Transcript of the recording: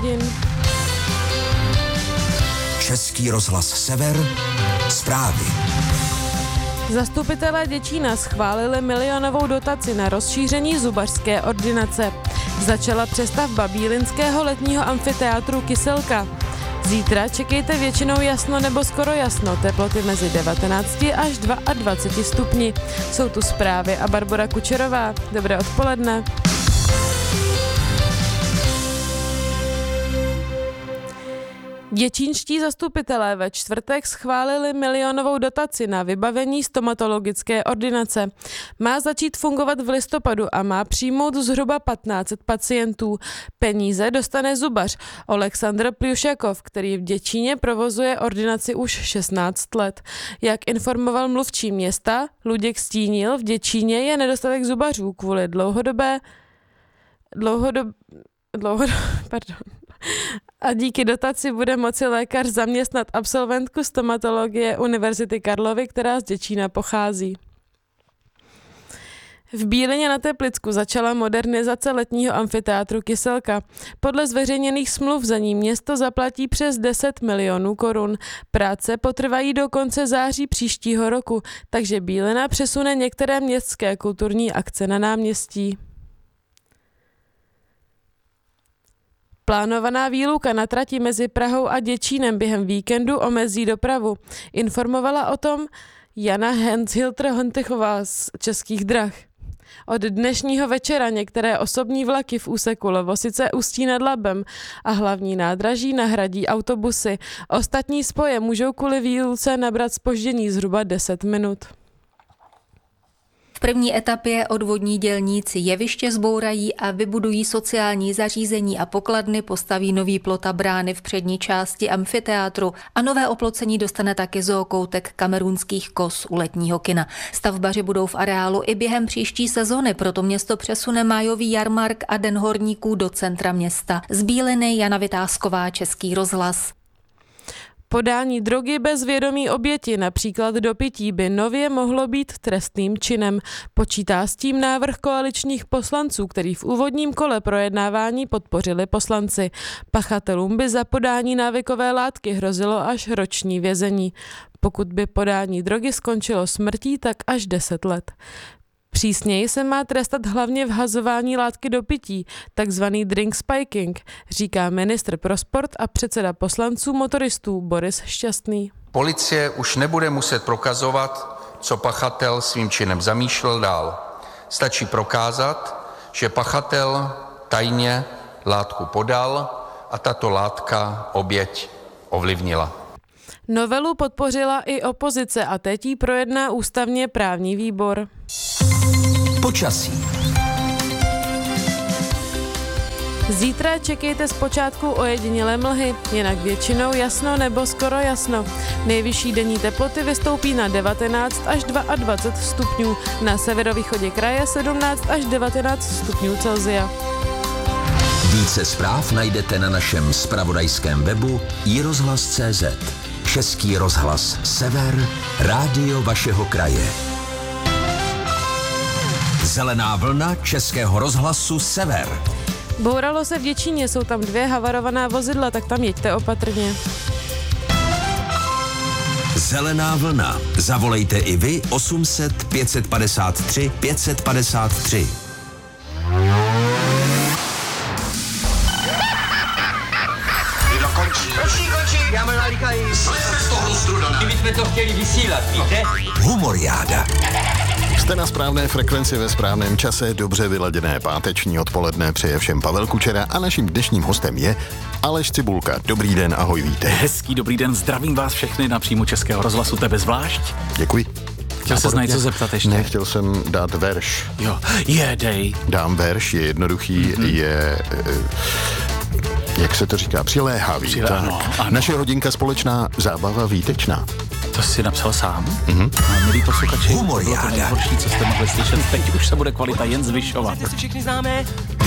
hodin. Český rozhlas Sever, zprávy. Zastupitelé Děčína schválili milionovou dotaci na rozšíření zubařské ordinace. Začala přestavba bílinského letního amfiteátru Kyselka. Zítra čekejte většinou jasno nebo skoro jasno, teploty mezi 19 až 22 stupni. Jsou tu zprávy a Barbora Kučerová. Dobré odpoledne. Děčínští zastupitelé ve čtvrtek schválili milionovou dotaci na vybavení stomatologické ordinace. Má začít fungovat v listopadu a má přijmout zhruba 1500 pacientů. Peníze dostane zubař Oleksandr Pljušakov, který v Děčíně provozuje ordinaci už 16 let. Jak informoval mluvčí města Luděk Stínil, v Děčíně je nedostatek zubařů kvůli a díky dotaci bude moci lékař zaměstnat absolventku stomatologie Univerzity Karlovy, která z Děčína pochází. V Bílině na Teplicku začala modernizace letního amfiteátru Kyselka. Podle zveřejněných smluv za ní město zaplatí přes 10 milionů korun. Práce potrvají do konce září příštího roku, takže Bílina přesune některé městské kulturní akce na náměstí. Plánovaná výluka na trati mezi Prahou a Děčínem během víkendu omezí dopravu. Informovala o tom Jana Henshilter-Hontychová z Českých drah. Od dnešního večera některé osobní vlaky v úseku Lovosice-Ústí nad Labem a hlavní nádraží nahradí autobusy. Ostatní spoje můžou kvůli výluce nabrat zpoždění zhruba 10 minut. V první etapě odvodní dělníci jeviště zbourají a vybudují sociální zařízení a pokladny, postaví nový plot a brány v přední části amfiteátru a nové oplocení dostane taky zookoutek kamerunských koz u letního kina. Stavbaři budou v areálu i během příští sezony, proto město přesune májový jarmark a Den horníků do centra města. Z Bíliny Jana Vytázková, Český rozhlas. Podání drogy bez vědomí oběti, například do pití, by nově mohlo být trestným činem. Počítá s tím návrh koaličních poslanců, který v úvodním kole projednávání podpořili poslanci. Pachatelům by za podání návykové látky hrozilo až roční vězení. Pokud by podání drogy skončilo smrtí, tak až 10 let. Přísněji se má trestat hlavně vhazování látky do pití, takzvaný drink spiking, říká ministr pro sport a předseda poslanců motoristů Boris Šťastný. Policie už nebude muset prokazovat, co pachatel svým činem zamýšlel dál. Stačí prokázat, že pachatel tajně látku podal a tato látka oběť ovlivnila. Novelu podpořila i opozice a teď ji projedná ústavně právní výbor. Počasí. Zítra čekejte zpočátku ojedinělé mlhy, jinak většinou jasno nebo skoro jasno. Nejvyšší denní teploty vystoupí na 19 až 22 stupňů, na severovýchodě kraje 17 až 19 stupňů Celsia. Více zpráv najdete na našem zpravodajském webu iRozhlas.cz. Český rozhlas Sever, rádio vašeho kraje. Zelená vlna Českého rozhlasu Sever. Bouralo se v Děčíně, jsou tam 2 havarovaná vozidla, tak tam jeďte opatrně. Zelená vlna. Zavolejte i vy 800 553 553. Končí, já mám nalíkají. Slezme z toho strudaná. My jsme to chtěli vysílat, víte? Humoriáda. Jste na správné frekvenci ve správném čase, dobře vyladěné páteční odpoledne přeje všem Pavel Kučera a naším dnešním hostem je Aleš Cibulka. Dobrý den, ahoj, vítej. Hezký dobrý den, zdravím vás všechny na příjmu Českého rozhlasu, tebe zvlášť. Děkuji. Chtěl ses na něco zeptat ještě? Ne, chtěl jsem dát verš. Jo, dej. Dám verš, je jednoduchý, je... Jak se to říká? Přiléhavý. Ano. Naše hodinka společná, zábava výtečná. To jsi napsal sám? Milí posluchači, to bylo to nejhorší, co jste mohli slyšet. Teď už se bude kvalita jen zvyšovat. Si všichni známe.